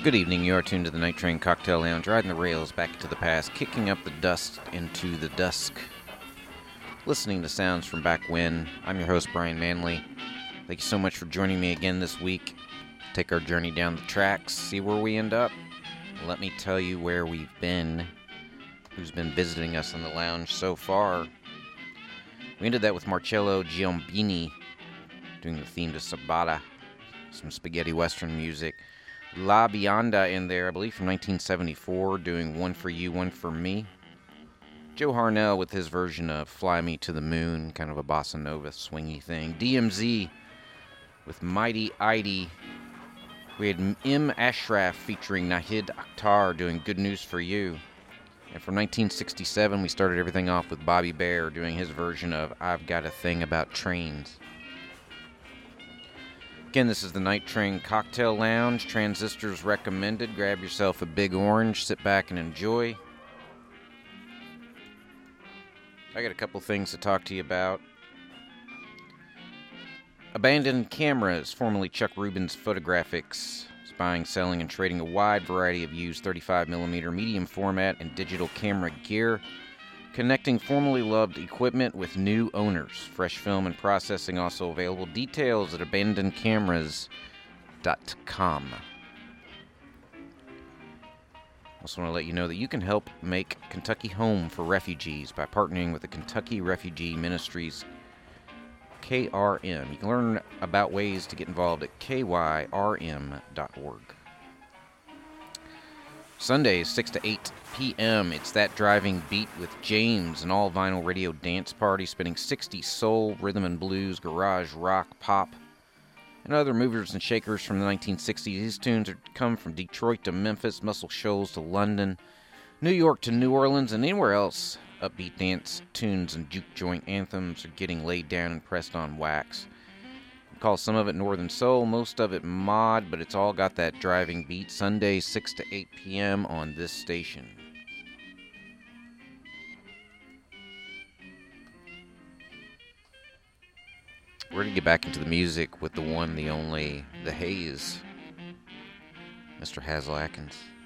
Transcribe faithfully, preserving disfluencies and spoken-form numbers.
Good evening, you are tuned to the Night Train Cocktail Lounge, riding the rails back to the past, kicking up the dust into the dusk. Listening to sounds from back when. I'm your host, Brian Manley. Thank you so much for joining me again this week. Take our journey down the tracks, see where we end up. Let me tell you where we've been, who's been visiting us in the lounge so far. We ended that with Marcello Giombini doing the theme to Sabata, some spaghetti western music. La Bionda in there, I believe from nineteen seventy-four, doing One for You, One for Me. Joe Harnell with his version of Fly Me to the Moon, kind of a bossa nova swingy thing. D M Z with Mighty Idy. We had M. Ashraf featuring Nahid Akhtar doing Good News for You. And from nineteen sixty-seven, we started everything off with Bobby Bare doing his version of I've Got a Thing About Trains. Again, this is the Night Train Cocktail Lounge. Transistors recommended. Grab yourself a big orange, sit back and enjoy. I got a couple things to talk to you about. Abandoned Cameras, formerly Chuck Rubin's Photographics, is buying, selling, and trading a wide variety of used thirty-five millimeter medium format and digital camera gear, connecting formerly loved equipment with new owners. Fresh film and processing also available. Details at abandoned cameras dot com. Also want to let you know that you can help make Kentucky home for refugees by partnering with the Kentucky Refugee Ministries, K R M. You can learn about ways to get involved at K Y R M dot org. Sundays, six to eight p.m., it's That Driving Beat with James, an all-vinyl radio dance party spinning sixties soul, rhythm and blues, garage, rock, pop, and other movers and shakers from the nineteen sixties. These tunes are come from Detroit to Memphis, Muscle Shoals to London, New York to New Orleans, and anywhere else. Upbeat dance tunes and juke joint anthems are getting laid down and pressed on wax. Call some of it Northern Soul, most of it mod, but it's all got that driving beat. Sundays, six to eight p.m. on this station. We're going to get back into the music with the one, the only, the Haze, Mister Hazel Atkins.